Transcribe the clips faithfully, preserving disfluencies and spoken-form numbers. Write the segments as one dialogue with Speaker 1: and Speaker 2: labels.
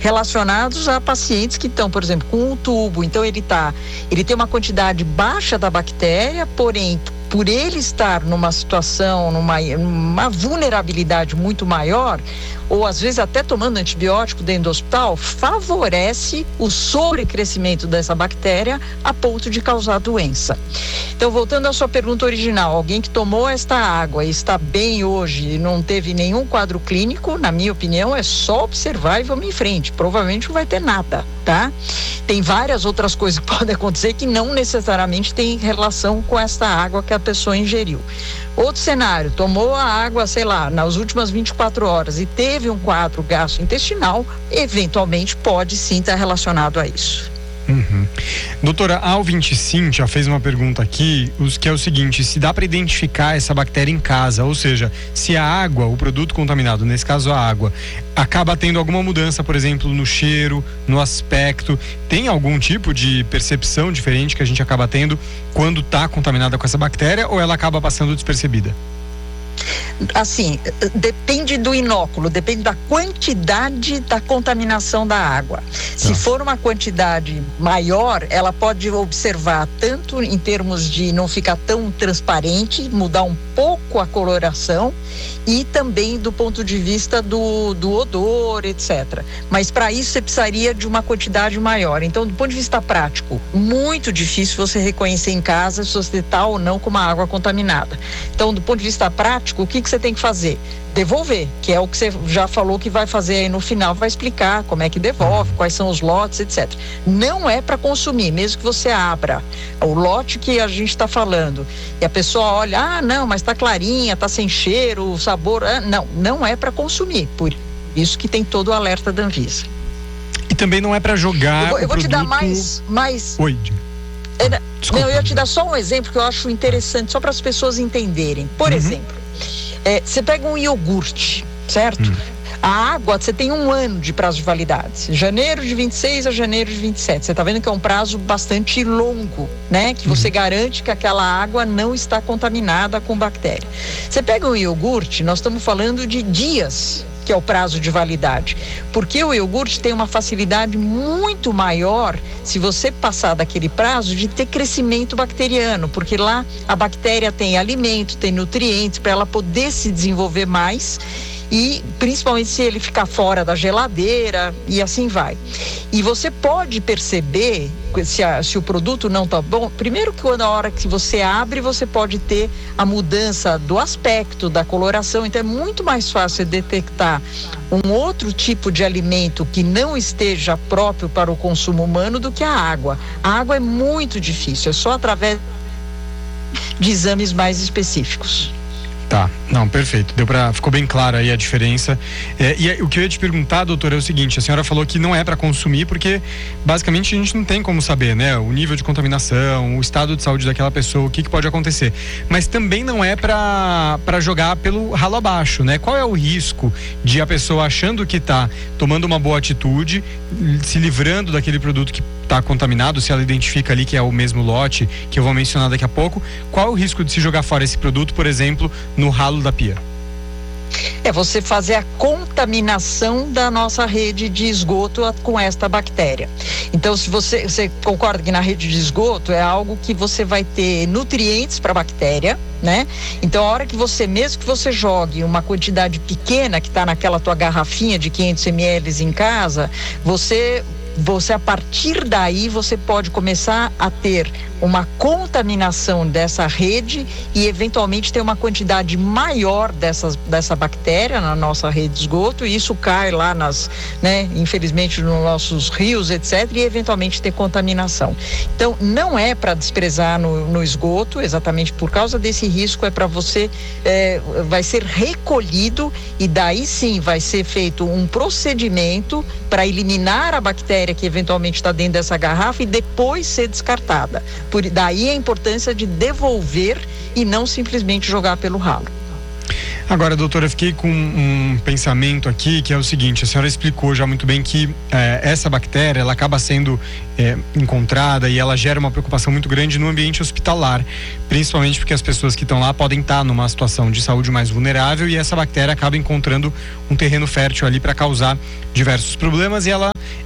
Speaker 1: relacionados a pacientes que estão, por exemplo, com um tubo. Então ele tá, ele tem uma quantidade baixa da bactéria, porém, por ele estar numa situação, numa, numa vulnerabilidade muito maior, ou às vezes até tomando antibiótico dentro do hospital, favorece o sobrecrescimento dessa bactéria a ponto de causar doença. Então, voltando à sua pergunta original, alguém que tomou esta água e está bem hoje e não teve nenhum quadro clínico, na minha opinião, é só observar e vamos em frente. Provavelmente não vai ter nada, tá? Tem várias outras coisas que podem acontecer que não necessariamente tem relação com esta água que a pessoa ingeriu. Outro cenário, tomou a água, sei lá, nas últimas vinte e quatro horas e teve um quadro gastrointestinal, eventualmente pode sim estar relacionado a isso.
Speaker 2: Uhum. Doutora, a ouvinte Cíntia fez uma pergunta aqui, que é o seguinte: se dá para identificar essa bactéria em casa, ou seja, se a água, o produto contaminado, nesse caso a água, acaba tendo alguma mudança, por exemplo, no cheiro, no aspecto, tem algum tipo de percepção diferente que a gente acaba tendo quando está contaminada com essa bactéria, ou ela acaba passando despercebida?
Speaker 1: Assim, depende do inóculo, depende da quantidade da contaminação da água. Se
Speaker 2: Tá.
Speaker 1: for uma quantidade maior, ela pode observar tanto em termos de não ficar tão transparente, mudar um pouco a coloração, e também do ponto de vista do, do odor, etcétera. Mas para isso você precisaria de uma quantidade maior. Então, do ponto de vista prático, muito difícil você reconhecer em casa se você está ou não com uma água contaminada. Então, do ponto de vista prático, o que, que você tem que fazer? Devolver, que é o que você já falou que vai fazer aí no final, vai explicar como é que devolve, quais são os lotes, etcétera. Não é para consumir, mesmo que você abra o lote que a gente está falando e a pessoa olha, ah, não, mas está clarinha, está sem cheiro, sabor, ah, não, não é para consumir, por isso que tem todo o alerta da Anvisa.
Speaker 2: E também não é para jogar.
Speaker 1: Eu vou, eu vou
Speaker 2: o
Speaker 1: te
Speaker 2: produto...
Speaker 1: dar mais, mais...
Speaker 2: Oi.
Speaker 1: Era...
Speaker 2: Desculpa.
Speaker 1: Não, eu ia te dar só um exemplo que eu acho interessante, só para as pessoas entenderem. Por
Speaker 2: Uhum.
Speaker 1: exemplo, é, você pega um iogurte, certo?
Speaker 2: Hum.
Speaker 1: A água, você tem um ano de prazo de validade. Janeiro de vinte e seis a janeiro de vinte e sete. Você está vendo que é um prazo bastante longo, né? Que você garante que aquela água não está contaminada com bactéria. Você pega um iogurte, nós estamos falando de dias, que é o prazo de validade. Porque o iogurte tem uma facilidade muito maior, se você passar daquele prazo, de ter crescimento bacteriano, porque lá a bactéria tem alimento, tem nutrientes para ela poder se desenvolver mais, e principalmente se ele ficar fora da geladeira e assim vai. E você pode perceber se, a, se o produto não está bom, primeiro que quando a hora que você abre, você pode ter a mudança do aspecto, da coloração, então é muito mais fácil detectar um outro tipo de alimento que não esteja próprio para o consumo humano do que a água. A água é muito difícil, é só através de exames mais específicos.
Speaker 2: Tá, não, perfeito. Deu pra, ficou bem clara aí a diferença. É, e o que eu ia te perguntar, doutora, é o seguinte: a senhora falou que não é para consumir porque basicamente a gente não tem como saber, né? O nível de contaminação, o estado de saúde daquela pessoa, o que, que pode acontecer. Mas também não é para para jogar pelo ralo abaixo, né? Qual é o risco de a pessoa achando que tá tomando uma boa atitude, se livrando daquele produto que está contaminado, se ela identifica ali que é o mesmo lote que eu vou mencionar daqui a pouco, qual é o risco de se jogar fora esse produto, por exemplo, no ralo da pia?
Speaker 1: É você fazer a contaminação da nossa rede de esgoto com esta bactéria. Então, se você, você concorda que na rede de esgoto é algo que você vai ter nutrientes para a bactéria, né? Então, a hora que você, mesmo que você jogue uma quantidade pequena que está naquela tua garrafinha de quinhentos mililitros em casa, você você a partir daí você pode começar a ter uma contaminação dessa rede e eventualmente ter uma quantidade maior dessas, dessa bactéria na nossa rede de esgoto, e isso cai lá nas, né, infelizmente nos nossos rios, etcétera, e eventualmente ter contaminação. Então não é para desprezar no, no esgoto, exatamente por causa desse risco, é para você, é, vai ser recolhido e daí sim vai ser feito um procedimento para eliminar a bactéria que eventualmente está dentro dessa garrafa e depois ser descartada. Por daí a importância de devolver e não simplesmente jogar pelo ralo.
Speaker 2: Agora, doutora, eu fiquei com um pensamento aqui que é o seguinte: a senhora explicou já muito bem que eh, essa bactéria ela acaba sendo eh, encontrada e ela gera uma preocupação muito grande no ambiente hospitalar, principalmente porque as pessoas que estão lá podem estar numa situação de saúde mais vulnerável e essa bactéria acaba encontrando um terreno fértil ali para causar diversos problemas, e ela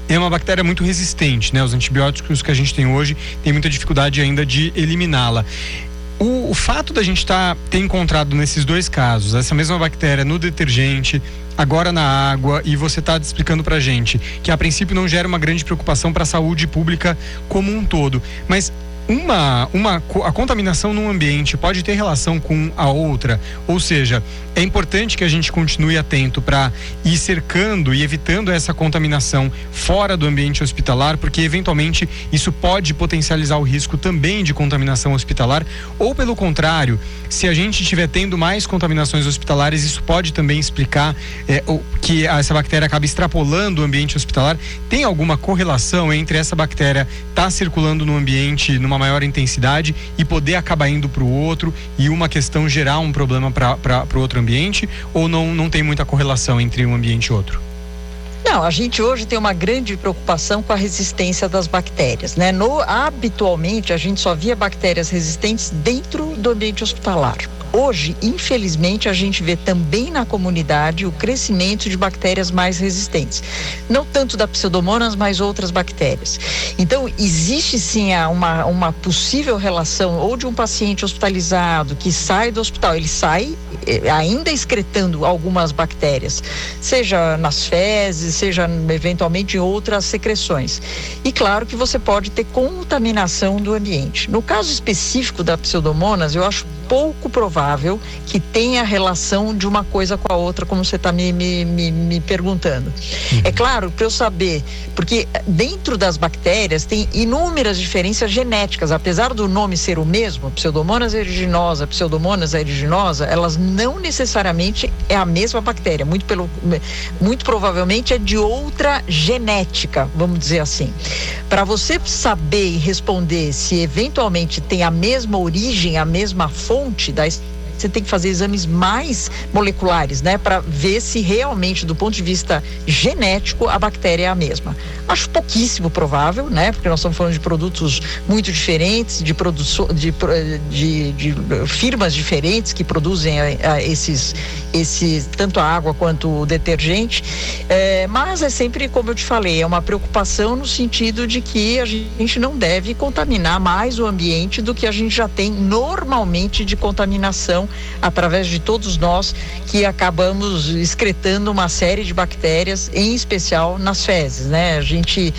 Speaker 2: é uma bactéria muito resistente, né? Os antibióticos que a gente tem hoje tem muita dificuldade ainda de eliminá-la. O, o fato da gente tá, ter encontrado nesses dois casos essa mesma bactéria no detergente, agora na água, e você está explicando pra gente que a princípio não gera uma grande preocupação para a saúde pública como um todo, mas Uma, uma, a contaminação num ambiente pode ter relação com a outra, ou seja, é importante que a gente continue atento para ir cercando e evitando essa contaminação fora do ambiente hospitalar, porque eventualmente isso pode potencializar o risco também de contaminação hospitalar, ou pelo contrário, se a gente estiver tendo mais contaminações hospitalares, isso pode também explicar é, o, que essa bactéria acaba extrapolando o ambiente hospitalar. Tem alguma correlação entre essa bactéria estar tá circulando no ambiente numa maior intensidade e poder acabar indo para o outro e uma questão gerar um problema para o outro ambiente, ou não, não tem muita correlação entre um ambiente e outro?
Speaker 1: Não, a gente hoje tem uma grande preocupação com a resistência das bactérias, né? No, habitualmente, a gente só via bactérias resistentes dentro do ambiente hospitalar. Hoje, infelizmente, a gente vê também na comunidade o crescimento de bactérias mais resistentes. Não tanto da Pseudomonas, mas outras bactérias. Então, existe sim uma, uma possível relação ou de um paciente hospitalizado que sai do hospital, ele sai ainda excretando algumas bactérias, seja nas fezes, seja eventualmente em outras secreções. E claro que você pode ter contaminação do ambiente. No caso específico da Pseudomonas, eu acho pouco provável que tenha relação de uma coisa com a outra, como você está me, me, me, me perguntando. Uhum. É claro, para eu saber, porque dentro das bactérias tem inúmeras diferenças genéticas, apesar do nome ser o mesmo, Pseudomonas aeruginosa, Pseudomonas aeruginosa, elas não necessariamente é a mesma bactéria, muito, pelo, muito provavelmente é de outra genética, vamos dizer assim. Para você saber e responder se eventualmente tem a mesma origem, a mesma fonte da você tem que fazer exames mais moleculares, né, para ver se realmente, do ponto de vista genético, a bactéria é a mesma. Acho pouquíssimo provável, né, porque nós estamos falando de produtos muito diferentes, de, produção, de, de, de firmas diferentes que produzem a, a esses, esses, tanto a água quanto o detergente, é, mas é sempre, como eu te falei, é uma preocupação no sentido de que a gente não deve contaminar mais o ambiente do que a gente já tem normalmente de contaminação através de todos nós que acabamos excretando uma série de bactérias, em especial nas fezes, né? A gente,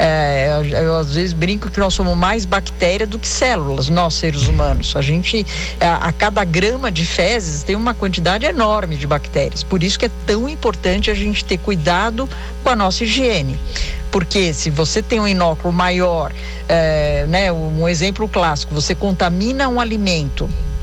Speaker 1: é, eu às vezes brinco que nós somos mais bactéria do que células, nós seres humanos. A gente, a, a cada grama de fezes tem uma quantidade enorme de bactérias, por isso que é tão importante a gente ter cuidado com a nossa higiene. Porque se você tem um inóculo maior, é, né, um exemplo clássico, você contamina um alimento.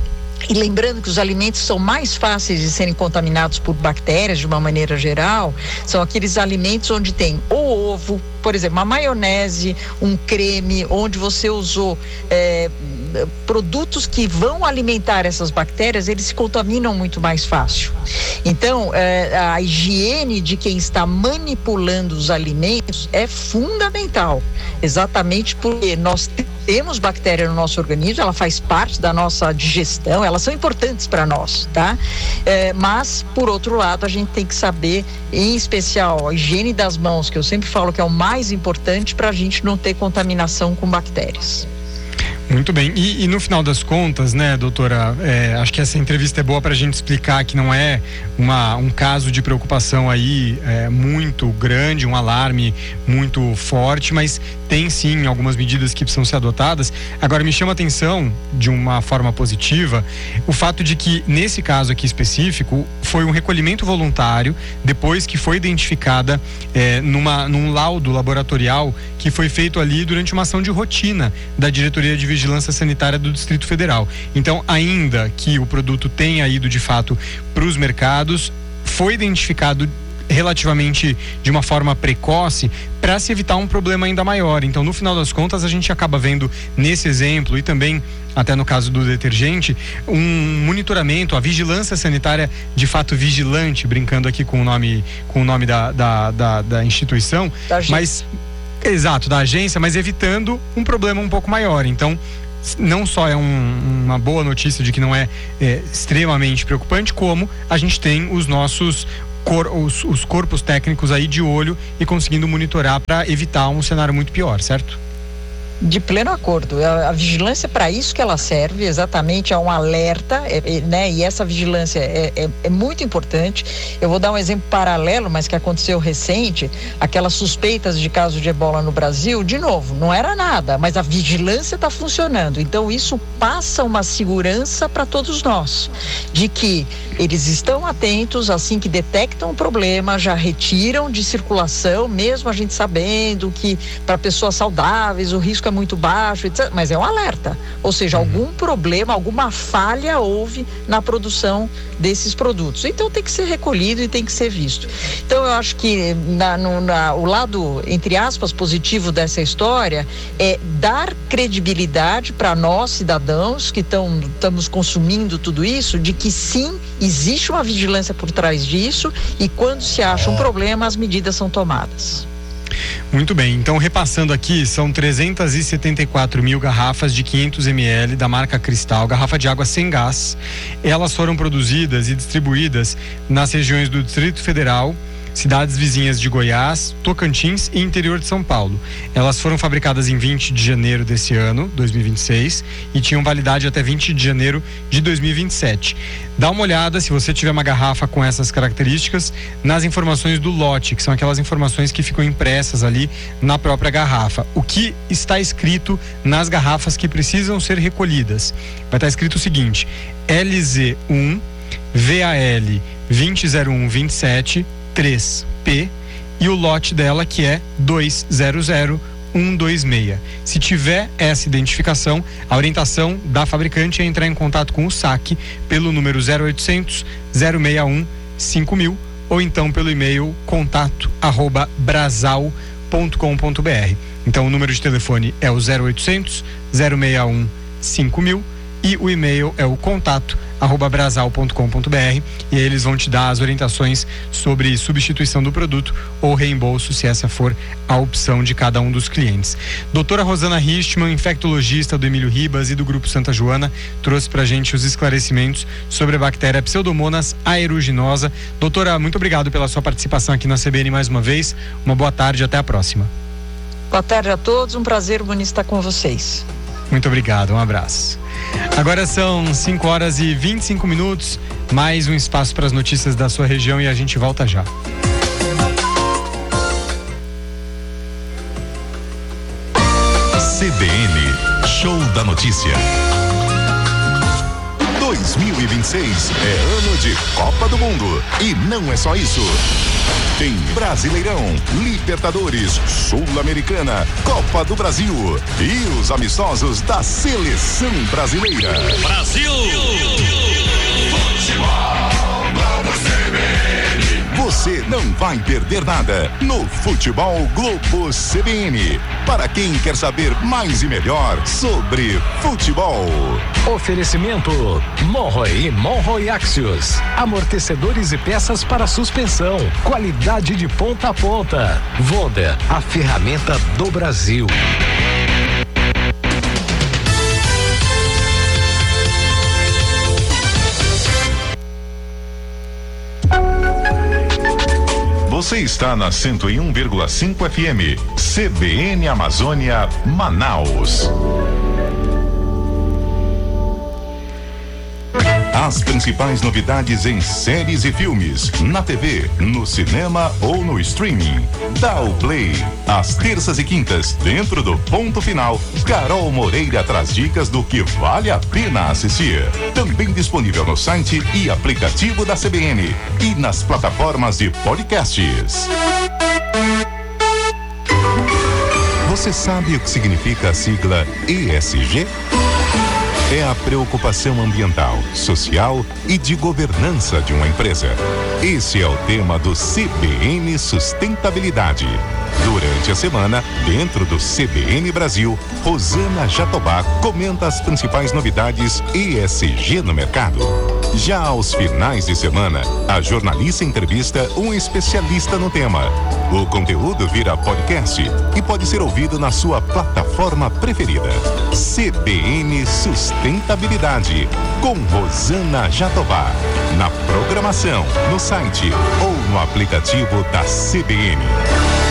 Speaker 1: E lembrando que os alimentos são mais fáceis de serem contaminados por bactérias de uma maneira geral, são aqueles alimentos onde tem o ovo, por exemplo, uma maionese, um creme, onde você usou é, produtos que vão alimentar essas bactérias, eles se contaminam muito mais fácil. Então, é, a higiene de quem está manipulando os alimentos é fundamental, exatamente porque nós temos bactéria no nosso organismo, ela faz parte da nossa digestão, elas são importantes para nós, tá? É, mas, por outro lado, a gente tem que saber, em especial, a higiene das mãos, que eu sempre falo que é o mais importante para a gente não ter contaminação com bactérias.
Speaker 2: Muito bem, e, e no final das contas, né, doutora, é, acho que essa entrevista é boa para a gente explicar que não é uma, um caso de preocupação aí é, muito grande, um alarme muito forte, mas tem sim algumas medidas que precisam ser adotadas. Agora, me chama a atenção, de uma forma positiva, o fato de que, nesse caso aqui específico, foi um recolhimento voluntário, depois que foi identificada é, numa, num laudo laboratorial que foi feito ali durante uma ação de rotina da Diretoria de Vigilância Sanitária do Distrito Federal. Então, ainda que o produto tenha ido de fato para os mercados, foi identificado relativamente de uma forma precoce para se evitar um problema ainda maior. Então, no final das contas, a gente acaba vendo nesse exemplo e também até no caso do detergente, um monitoramento, a vigilância sanitária de fato vigilante, brincando aqui com o nome, com o nome da, da, da, da instituição,
Speaker 1: da
Speaker 2: mas exato, da agência, mas evitando um problema um pouco maior. Então, não só é um, uma boa notícia de que não é, é extremamente preocupante, como a gente tem os nossos cor, os, os corpos técnicos aí de olho e conseguindo monitorar para evitar um cenário muito pior, certo?
Speaker 1: De pleno acordo. A, a vigilância, para isso que ela serve, exatamente, é um alerta, é, é, né? E essa vigilância é, é, é muito importante. Eu vou dar um exemplo paralelo, mas que aconteceu recente, aquelas suspeitas de caso de ebola no Brasil, de novo, não era nada, mas a vigilância está funcionando. Então isso passa uma segurança para todos nós, de que eles estão atentos, assim que detectam o problema, já retiram de circulação, mesmo a gente sabendo que para pessoas saudáveis o risco é muito baixo, etcétera. Mas é um alerta, ou seja, algum problema, alguma falha houve na produção desses produtos. Então tem que ser recolhido e tem que ser visto. Então eu acho que na, no, na, o lado, entre aspas, positivo dessa história é dar credibilidade para nós, cidadãos, que tão, estamos consumindo tudo isso, de que sim, existe uma vigilância por trás disso e quando se acha um problema, as medidas são tomadas.
Speaker 2: Muito bem, então repassando aqui, são trezentas e setenta e quatro mil garrafas de quinhentos mililitros da marca Cristal, garrafa de água sem gás. Elas foram produzidas e distribuídas nas regiões do Distrito Federal, cidades vizinhas de Goiás, Tocantins e interior de São Paulo. Elas foram fabricadas em vinte de janeiro desse ano, dois mil e vinte e seis, e tinham validade até vinte de janeiro de dois mil e vinte e sete. Dá uma olhada, se você tiver uma garrafa com essas características, nas informações do lote, que são aquelas informações que ficam impressas ali na própria garrafa. O que está escrito nas garrafas que precisam ser recolhidas? Vai estar escrito o seguinte: L Z um V A L dois zero um dois sete três P e o lote dela que é dois zero zero um dois seis. Se tiver essa identificação, a orientação da fabricante é entrar em contato com o S A C pelo número zero oitocentos, zero seis um, cinco mil ou então pelo e-mail contato arroba brasal ponto com ponto br. Então o número de telefone é o zero oitocentos, zero seis um, cinco mil e o e-mail é o contato arroba brasal ponto com ponto br e aí eles vão te dar as orientações sobre substituição do produto ou reembolso, se essa for a opção de cada um dos clientes. Doutora Rosana Richman, infectologista do Emílio Ribas e do Grupo Santa Joana, trouxe pra gente os esclarecimentos sobre a bactéria Pseudomonas aeruginosa. Doutora, muito obrigado pela sua participação aqui na C B N mais uma vez. Uma boa tarde, até a próxima.
Speaker 1: Boa tarde a todos, um prazer bonito estar com vocês.
Speaker 2: Muito obrigado, um abraço. Agora são cinco horas e vinte e cinco minutos, mais um espaço para as notícias da sua região e a gente volta já.
Speaker 3: C B N, Show da Notícia. dois mil e vinte e seis é ano de Copa do Mundo e não é só isso. Tem Brasileirão, Libertadores, Sul-Americana, Copa do Brasil e os amistosos da Seleção Brasileira.
Speaker 4: Brasil! Futebol, vamos C B N.
Speaker 3: Você não vai perder nada no Futebol Globo C B N. Para quem quer saber mais e melhor sobre futebol.
Speaker 5: Oferecimento Monroe e Monroe Axios. Amortecedores e peças para suspensão. Qualidade de ponta a ponta. Wonder, a ferramenta do Brasil.
Speaker 3: Você está na cento e um vírgula cinco F M, C B N Amazônia, Manaus. As principais novidades em séries e filmes, na T V, no cinema ou no streaming. Dá o play. Às terças e quintas, dentro do Ponto Final, Carol Moreira traz dicas do que vale a pena assistir. Também disponível no site e aplicativo da C B N e nas plataformas de podcasts. Você sabe o que significa a sigla E S G? É a preocupação ambiental, social e de governança de uma empresa. Esse é o tema do C B N Sustentabilidade. Durante Durante a semana, dentro do C B N Brasil, Rosana Jatobá comenta as principais novidades E S G no mercado. Já aos finais de semana, a jornalista entrevista um especialista no tema. O conteúdo vira podcast e pode ser ouvido na sua plataforma preferida. C B N Sustentabilidade, com Rosana Jatobá. Na programação, no site ou no aplicativo da C B N.